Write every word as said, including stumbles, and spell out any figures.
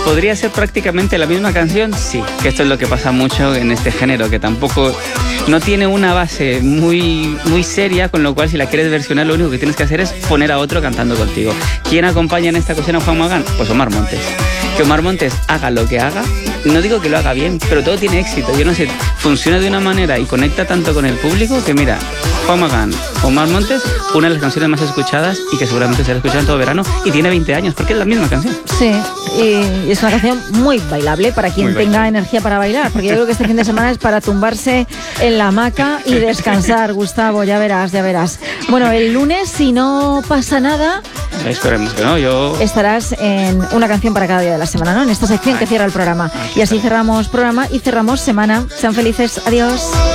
¿Podría ser prácticamente la misma canción? Sí, que esto es lo que pasa mucho en este género, que tampoco no tiene una base muy, muy seria, con lo cual si la quieres versionar lo único que tienes que hacer es poner a otro cantando contigo. ¿Quién acompaña en esta ocasión a Juan Magán? Pues Omar Montes. Que Omar Montes haga lo que haga, no digo que lo haga bien, pero todo tiene éxito. Yo no sé, funciona de una manera y conecta tanto con el público que mira, Juan Magán, Omar Montes, una de las canciones más escuchadas y que seguramente será escuchada en todo verano, y tiene veinte años, porque es la misma canción. Sí, y es una canción muy bailable para quien tenga energía para bailar, porque yo creo que este fin de semana es para tumbarse en la hamaca y descansar, Gustavo, ya verás, ya verás. Bueno, el lunes, si no pasa nada, esperemos que no, yo... estarás en una canción para cada día de la semana, ¿no? En esta sección que cierra el programa. Y así cerramos programa y cerramos semana. Sean felices, adiós.